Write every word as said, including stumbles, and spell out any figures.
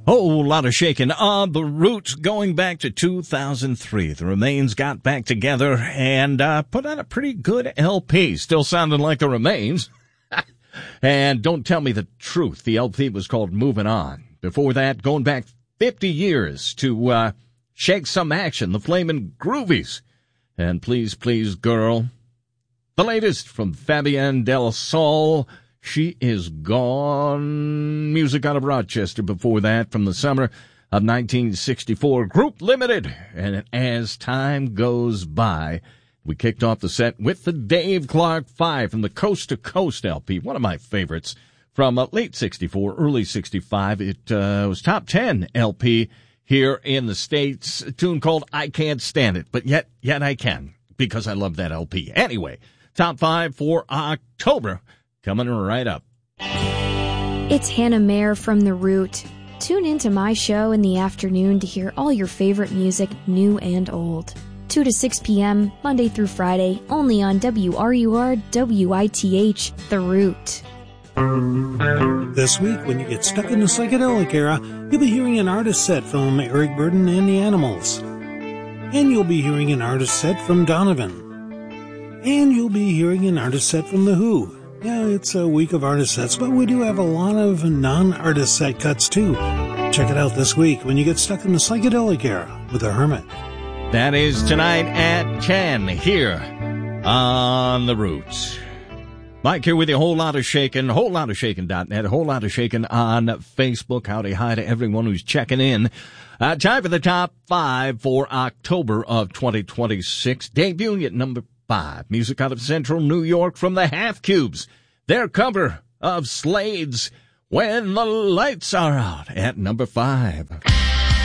Whole lot of shaking on the Roots going back to two thousand three. The Remains got back together and uh, put out a pretty good L P. Still sounding like the Remains. And don't tell me the truth. The L P was called Moving On. Before that, going back fifty years to uh, Shake Some Action, the Flamin' Groovies. And Please Please Girl. The latest from Fabienne Del Sol. She Is Gone. Music out of Rochester before that from the summer of nineteen sixty-four. Group Limited. And As Time Goes By. We kicked off the set with the Dave Clark Five from the Coast to Coast L P. One of my favorites from uh, late sixty-four, early sixty-five. It uh, was top ten L P here in the States. A tune called I Can't Stand It. But yet, yet I can because I love that L P. Anyway, top five for October. Coming right up. It's Hannah Mayer from The Root. Tune into my show in the afternoon to hear all your favorite music, new and old. two to six p.m., Monday through Friday, only on W R U R W I T H, The Root. This week, when you get stuck in the psychedelic era, you'll be hearing an artist set from Eric Burdon and the Animals. And you'll be hearing an artist set from Donovan. And you'll be hearing an artist set from The Who. Yeah, it's a week of artist sets, but we do have a lot of non-artist set cuts, too. Check it out this week when you get stuck in the psychedelic era with The Hermit. That is tonight at ten here on The Roots. Mike here with you, a whole lot of shaking, whole lot of shaking dot net, a whole lot of shaking on Facebook. Howdy hi to everyone who's checking in. Uh, time for the top five for October of twenty twenty-six. Debuting at number five. Music out of Central New York from the Half Cubes. Their cover of Slade's When the Lights Are Out at number five.